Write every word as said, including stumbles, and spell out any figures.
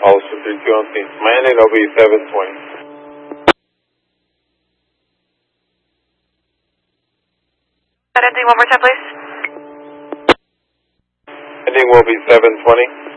Austin three two on scene. My ending will be seven twenty. That ending one more time, please. Ending will be seven twenty.